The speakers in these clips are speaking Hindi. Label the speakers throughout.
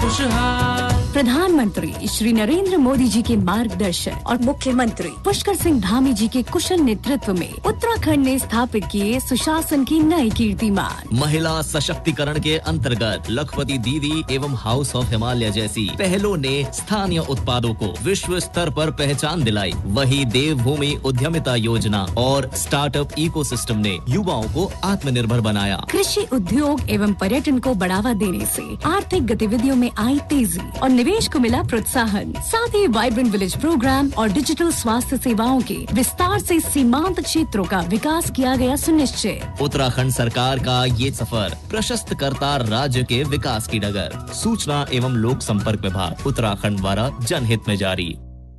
Speaker 1: खुशहाल।
Speaker 2: प्रधानमंत्री श्री नरेंद्र मोदी जी के मार्गदर्शन और मुख्यमंत्री पुष्कर सिंह धामी जी के कुशल नेतृत्व में उत्तराखंड ने स्थापित किए सुशासन की नए कीर्तिमान।
Speaker 3: महिला सशक्तिकरण के अंतर्गत लखपति दीदी एवं हाउस ऑफ हिमालय जैसी पहलों ने स्थानीय उत्पादों को विश्व स्तर पर पहचान दिलाई। वहीं देवभूमि उद्यमिता योजना और स्टार्टअप इकोसिस्टम ने युवाओं को आत्मनिर्भर बनाया।
Speaker 2: कृषि उद्योग एवं पर्यटन को बढ़ावा देने से आर्थिक गतिविधियों में आई तेजी और निवेश को मिला प्रोत्साहन। साथ ही वाइब्रेंट विलेज प्रोग्राम और डिजिटल स्वास्थ्य सेवाओं के विस्तार से सीमांत क्षेत्रों का विकास किया गया सुनिश्चित।
Speaker 3: उत्तराखंड सरकार का ये सफर प्रशस्त करता राज्य के विकास की डगर। सूचना एवं लोक संपर्क विभाग उत्तराखंड द्वारा जनहित में जारी।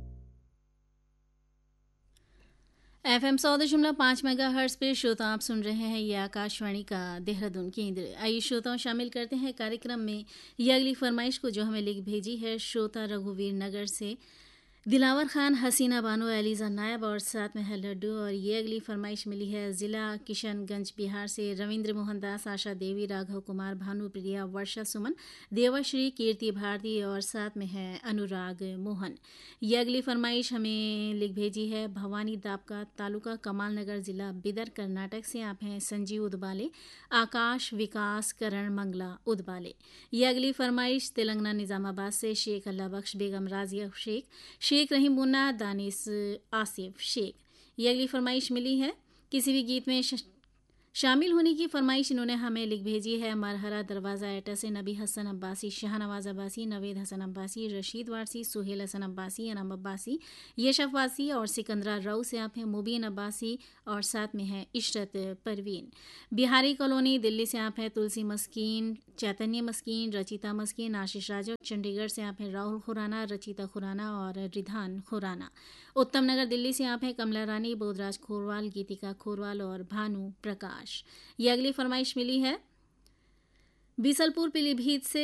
Speaker 4: FM 100.5 मेगाहर्ट्ज पे श्रोता आप सुन रहे हैं ये आकाशवाणी का देहरादून केंद्र। आइए श्रोताओं शामिल करते हैं कार्यक्रम में ये अगली फरमाइश को जो हमें लिख भेजी है श्रोता रघुवीर नगर से दिलावर खान, हसीना बानो, एलिजा नायब और साथ में है लड्डू। और ये अगली फरमाइश मिली है ज़िला किशनगंज बिहार से रविंद्र मोहन दास, आशा देवी, राघव कुमार, भानु प्रिया, वर्षा सुमन, देवाश्री, कीर्ति भारती और साथ में है अनुराग मोहन। ये अगली फरमाइश हमें लिख भेजी है भवानी दाबका, तालुका कमाल नगर, जिला बिदर, कर्नाटक से आप हैं संजीव उदबाले, आकाश, विकास, करण, मंगला उदबाले। ये अगली फरमाइश तेलंगाना निजामाबाद से शेख अल्लाह बख्श, बेगम राजिया शेख रहीम मुन्ना, दानिश आसिफ शेख। ये अगली फरमाइश मिली है किसी भी गीत में शामिल होने की फरमाइश इन्होंने हमें लिख भेजी है मरहरा दरवाज़ा एटा से नबी हसन अब्बासी, शाहनवाज अब्बासी, नवेद हसन अब्बासी, रशीद वारसी, सुहेल हसन अब्बासी, अनम अब्बासी, यश अब्बासी और सिकंदरा राव से आप हैं मुबीन अब्बासी और साथ में है इशरत परवीन। बिहारी कॉलोनी दिल्ली से आप हैं तुलसी मस्कीन, चैतन्य मस्कीन, रचिता मस्कीन, आशीष राजा। चंडीगढ़ से आप हैं राहुल खुराना, रचिता खुराना और रिधान खुराना। उत्तम नगर दिल्ली से आप हैं कमला रानी, बोधराज खोरवाल, गीतिका खोरवाल और भानु प्रकाश। ये अगली फरमाइश मिली है बीसलपुर पीलीभीत से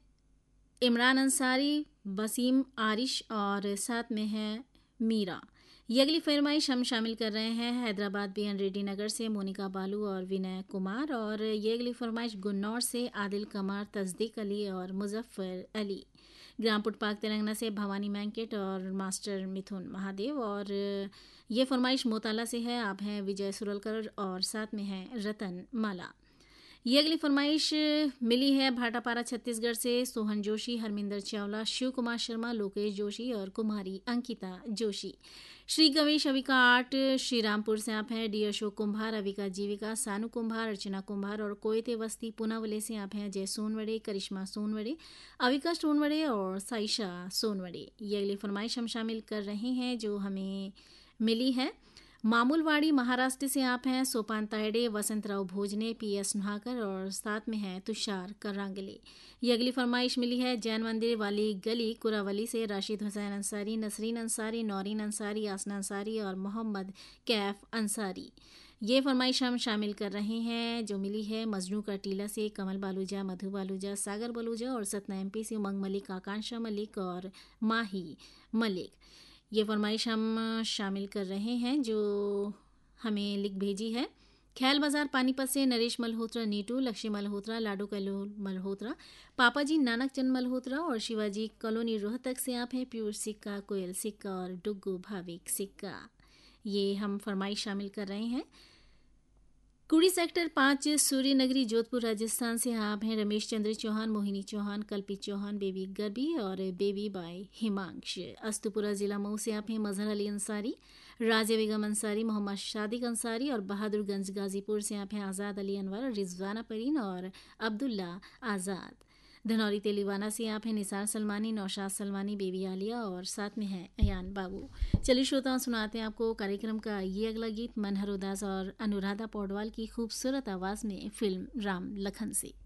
Speaker 4: इमरान अंसारी, वसीम आरिश और साथ में है मीरा। ये अगली फरमाइश हम शामिल कर रहे हैं हैदराबाद बीएन रेड्डी नगर से मोनिका बालू और विनय कुमार। और ये अगली फरमाइश गुन्नौर से आदिल कमार, तस्दीक अली और मुजफ्फर अली। ग्राम पुटपाक तेलंगाना से भवानी मैंकेट और मास्टर मिथुन महादेव। और ये फरमाइश मोताला से है आप हैं विजय सुरलकर और साथ में है रतन माला। ये अगली फरमाइश मिली है भाटापारा छत्तीसगढ़ से सोहन जोशी, हरमिंदर चावला, शिव कुमार शर्मा, लोकेश जोशी और कुमारी अंकिता जोशी। श्री गवेश अविका आर्ट श्रीरामपुर से आप हैं डी अशोक कुंभार, अविका जीविका, सानू कुंभार, अर्चना कुंभार और कोयते वस्ती पूनावले से आप हैं जय सोनवड़े, करिश्मा सोनवड़े, अविका सोनवड़े और साइशा सोनवड़े। ये अगली फरमाइश हम शामिल कर रहे हैं जो हमें मिली है मामूलवाड़ी महाराष्ट्र से आप हैं सोपान तायडे, वसंतराव भोजने, पीएस नुहाकर और साथ में है तुषार करांगले। ये अगली फरमाइश मिली है जैन मंदिर वाली गली कुरावली से राशिद हुसैन अंसारी, नसरीन अंसारी, नौरीन अंसारी, आसना अंसारी और मोहम्मद कैफ अंसारी। ये फरमाइश हम शामिल कर रहे हैं जो मिली है मजनू का टीला से कमल बालूजा, मधु बालूजा, सागर बालूजा और सतना एमपी से उमंग मलिक, आकांक्षा मलिक और माही मलिक। ये फरमाइश हम शामिल कर रहे हैं जो हमें लिख भेजी है ख्याल बाजार पानीपत से नरेश मल्होत्रा, नीटू, लक्ष्मी मल्होत्रा, लाडू कलोल मल्होत्रा, पापाजी नानक चंद मल्होत्रा और शिवाजी कॉलोनी रोहतक से आप हैं प्यूर सिक्का, कोयल सिक्का और डुग्गू भाविक सिक्का। ये हम फरमाइश शामिल कर रहे हैं कुड़ी सेक्टर 5 सूर्य नगरी जोधपुर राजस्थान से आप हैं रमेश चंद्र चौहान, मोहिनी चौहान, कल्पित चौहान, बेबी गर्बी और बेबी बाय हिमांश। अस्तुपुरा जिला मऊ से आप हैं मजहर अली अंसारी, राजिया बेगम अंसारी, मोहम्मद शादिक अंसारी और बहादुरगंज गाजीपुर से आप हैं आज़ाद अली अनवर, रिजवाना परीन और अब्दुल्ला आज़ाद। धनौरी तेलीवाना से आप हैं निसार सलमानी, नौशाद सलमानी, बेबी आलिया और साथ में है अयान बाबू। चलिए श्रोताओं सुनाते हैं आपको कार्यक्रम का ये अगला गीत मनहर उदास और अनुराधा पौडवाल की खूबसूरत आवाज़ में फिल्म राम लखन से।